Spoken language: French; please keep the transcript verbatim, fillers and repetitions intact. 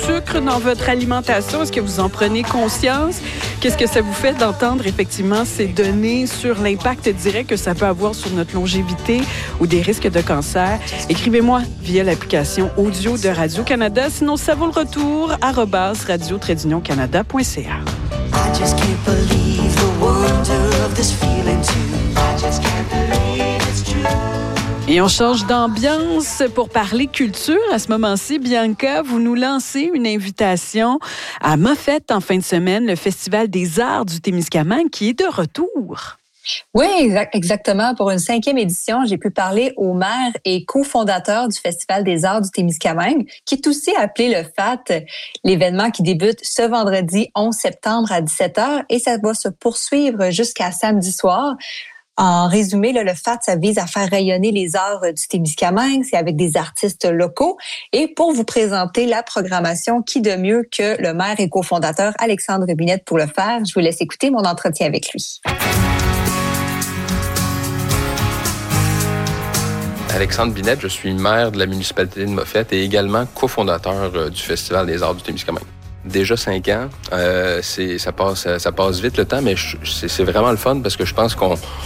sucre dans votre alimentation? Est-ce que vous en prenez conscience? Qu'est-ce que ça vous fait d'entendre effectivement ces données sur l'impact direct que ça peut avoir sur notre longévité ou des risques de cancer? Écrivez-moi via l'application audio de Radio-Canada. Sinon, ça vaut le retour, arobase radio trait d'union canada point c a. I just can't believe the wonder of this feeling too. I just can't believe it's true. Et on change d'ambiance pour parler culture. À ce moment-ci, Bianca, vous nous lancez une invitation à Moffett en fin de semaine, le Festival des arts du Témiscamingue qui est de retour. Oui, exactement. Pour une cinquième édition, j'ai pu parler au maire et cofondateur du Festival des arts du Témiscamingue, qui est aussi appelé le F A T, l'événement qui débute ce vendredi onze septembre à dix-sept heures et ça va se poursuivre jusqu'à samedi soir. En résumé, là, le F A T, ça vise à faire rayonner les arts du Témiscamingue, c'est avec des artistes locaux. Et pour vous présenter la programmation, qui de mieux que le maire et cofondateur Alexandre Binette pour le faire? Je vous laisse écouter mon entretien avec lui. Alexandre Binette, je suis maire de la municipalité de Moffett et également cofondateur euh, du Festival des arts du Témiscamingue. Déjà cinq ans, euh, c'est, ça passe, ça passe vite le temps, mais je, c'est, c'est vraiment le fun parce que je pense qu'on